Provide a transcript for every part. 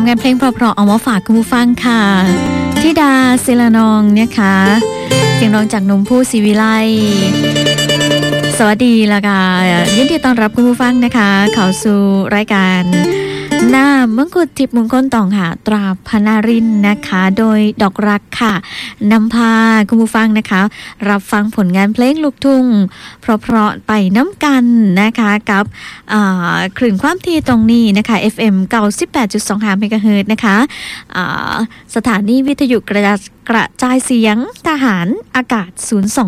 งานเพลงเพราะๆเอามาฝากคุณผู้ฟังค่ะธิดาศิลานองนะคะเสียงร้องจากนมผู้ศรีวิไลสวัสดีแล้วค่ะยินดีต้อนรับคุณผู้ฟังนะคะเข้าสู่รายการน้ำมังคุดทิพย์มงคลตองค่ะตราพนารินนะคะโดยดอกรักค่ะนำพาคุณผู้ฟังนะคะรับฟังผลงานเพลงลูกทุ่งเพราะๆไปน้ำกันนะคะกับคลื่นความถี่ตรงนี้นะคะ FM 98.25 เมกะเฮิรตซ์นะคะสถานีวิทยุกระจายเสียงทหารอากาศ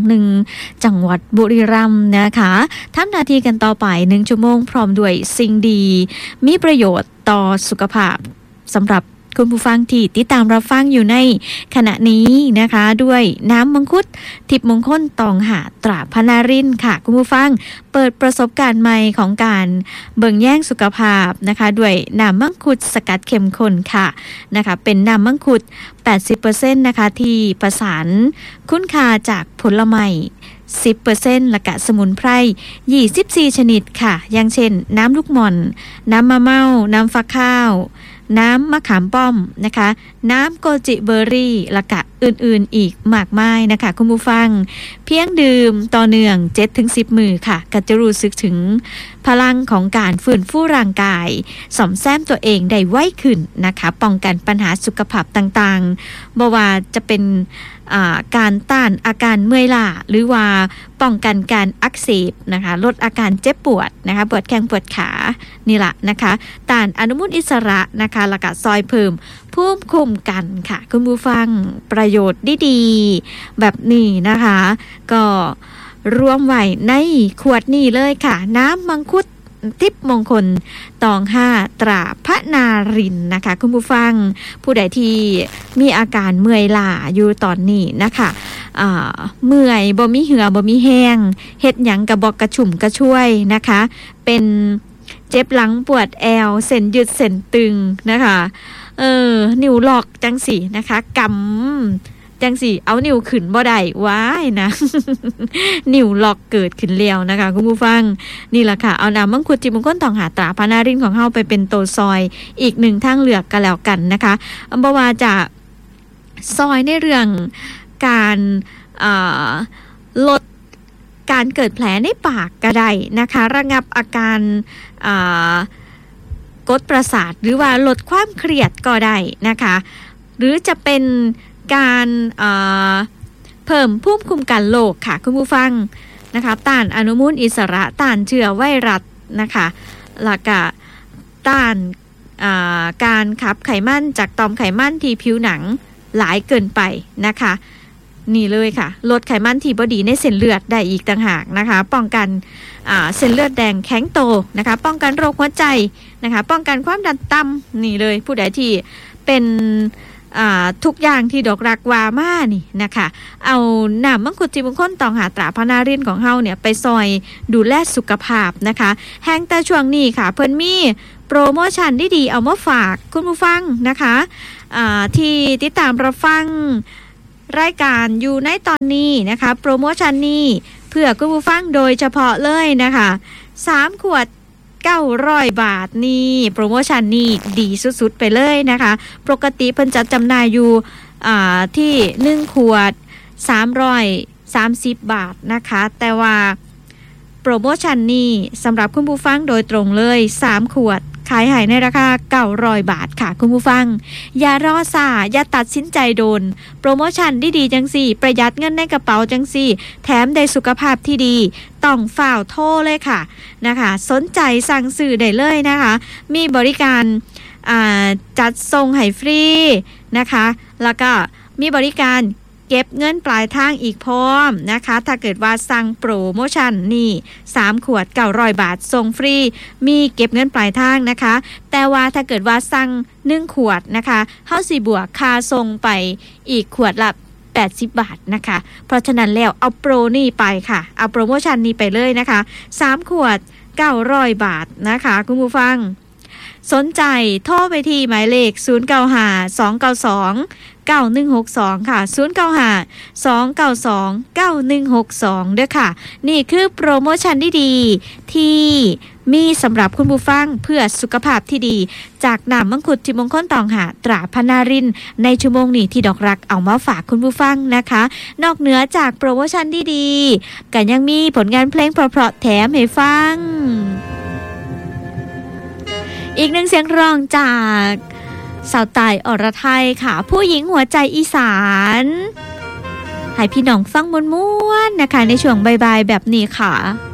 021จังหวัดบุรีรัมย์นะคะทำหน้าที่กันต่อไป1ชั่วโมงพร้อมด้วยสิ่งดีมีประโยชน์ต่อสุขภาพสำหรับคุณผู้ฟังที่ติดตามรับฟังอยู่ในขณะนี้นะคะด้วยน้ำมังคุดทิพย์มงคลตองหาตราพนารินค่ะคุณผู้ฟังเปิดประสบการณ์ใหม่ของการเบิ่งแย่งสุขภาพนะคะด้วยน้ำมังคุดสกัดเข้มข้นค่ะนะคะเป็นน้ำมังคุด 80% นะคะที่ประสานคุณค่าจากผลไม้10% และกะสมุนไพร24ชนิดค่ะอย่างเช่นน้ำลูกหม่อนน้ำมะเม่าน้ำฟักข้าวน้ำมะขามป้อมนะคะน้ำโกจิเบอร์รี่และกะอื่นๆอีกมากมายนะคะคุณผู้ฟังเพียงดื่มต่อเนื่อง 7-10 มื้อค่ะก็จะรู้สึกถึงพลังของการฟื้นฟูร่างกายซ่อมแซมตัวเองได้ไวขึ้นนะคะป้องกันปัญหาสุขภาพต่างๆบ่ว่าจะเป็นการต้านอาการเมื่อยล้าหรือว่าป้องกันการอักเสบนะคะลดอาการเจ็บปวดนะคะปวดแข้งปวดขานี่แหละนะคะต้านอนุมูลอิสระนะคะแล้วก็ซอยเพิ่มภูมิคุ้มกันค่ะคุณผู้ฟังประโยชน์ดีๆแบบนี้นะคะก็รวมไว้ในขวดนี้เลยค่ะน้ำมังคุดทิพย์มงคลตอง5ตราพนารินนะคะคุณผู้ฟังผู้ใดที่มีอาการเมื่อยล้าอยู่ตอนนี้นะคะเมื่อยบ่มีเหือบ่มีแห้งเฮ็ดหยังกระบอกกระชุ่มกระชวยนะคะเป็นเจ็บหลังปวดแอวเส้นยืดเส้นตึงนะคะนิ้วล็อกจังสินะคะกำจังสิเอานิ้วขึ้นบ่ได้ว้ายนะ นิ้วล็อกเกิดขึ้นแล้วนะคะคุณผู้ฟังนี่แหละค่ะเอาน้ำมังคุดทิพย์มงคลตองหาตราพนารินของเฮาไปเป็นโตซอยอีกหนึ่งทางเลือกกันแล้วกันนะคะบ่ว่าจะซอยในเรื่องการลดการเกิดแผลในปากก็ได้นะคะระงับอาการกดประสาทหรือว่าลดความเครียดก็ได้นะคะหรือจะเป็นการเพิ่มภูมิคุ้มกันโรคค่ะคุณผู้ฟังนะคะต้านอนุมูลอิสระต้านเชื้อไวรัสนะคะแล้วก็ต้านการขับไขมันจากต่อมไขมันที่ผิวหนังหลายเกินไปนะคะนี่เลยค่ะลดไขมันที่บ่ดีในเส้นเลือดได้อีกต่างหากนะคะป้องกันเส้นเลือดแดงแข็งโตนะคะป้องกันโรคหัวใจนะคะป้องกันความดันต่ำนี่เลยผู้ใดที่เป็นทุกอย่างที่ดอกรักวามานี่นะคะเอาน้ำมังคุดทิพย์มงคลตองหาตราพนารินของเฮาเนี่ยไปซอยดูแลสุขภาพนะคะแห้งแต่ช่วงนี้ค่ะเพิ่นมีโปรโมชั่นดีๆเอามาฝากคุณผู้ฟังนะคะที่ติดตามรับฟังรายการอยู่ในตอนนี้นะคะโปรโมชั่นนี้เพื่อคุณผู้ฟังโดยเฉพาะเลยนะคะ3ขวด900 บาทนี่โปรโมชั่นนี้ดีสุดๆไปเลยนะคะปกติเพิ่นจัดจำหน่ายอยู่ที่1ขวด330 บาทนะคะแต่ว่าโปรโมชั่นนี้สำหรับคุณผู้ฟังโดยตรงเลย3ขวดขายให้ในราคา900 บาทค่ะคุณผู้ฟังอย่ารอซ่าอย่าตัดสินใจโดนโปรโมชั่นดีๆจังสี่ประหยัดเงินในกระเป๋าจังสี่แถมได้สุขภาพที่ดีต้องฝ่าวโทรเลยค่ะนะคะสนใจสั่งซื้อได้เลยนะคะมีบริการจัดส่งให้ฟรีนะคะแล้วก็มีบริการเก็บเงินปลายทางอีกพร้อมนะคะถ้าเกิดว่าสั่งโปรโมชั่นนี่3ขวด900 บาทส่งฟรีมีเก็บเงินปลายทางนะคะแต่ว่าถ้าเกิดว่าสั่ง1ขวดนะคะเฮาสิบวกค่าส่งไปอีกขวดละ80 บาทนะคะเพราะฉะนั้นแล้วเอาโปรนี่ไปค่ะเอาโปรโมชั่นนี้ไปเลยนะคะ3ขวด900 บาทนะคะคุณผู้ฟังสนใจโทรไปที่หมายเลข0952929162ค่ะ0952929162ด้วยค่ะนี่คือโปรโมชั่นดีๆที่มีสำหรับคุณผู้ฟังเพื่อสุขภาพที่ดีจากน้ำมังคุดที่มงคลตองหาตราพนารินในชั่วโมงนี้ที่ดอกรักเอามาฝากคุณผู้ฟังนะคะนอกเหนือจากโปรโมชั่นดีๆกันยังมีผลงานเพลงเพราะๆแถมให้ฟังอีกหนึ่งเสียงร้องจากสาวตายอรไทยค่ะผู้หญิงหัวใจอีสานให้พี่น้องฟังม้วนๆนะคะในช่วงบ่ายๆแบบนี้ค่ะ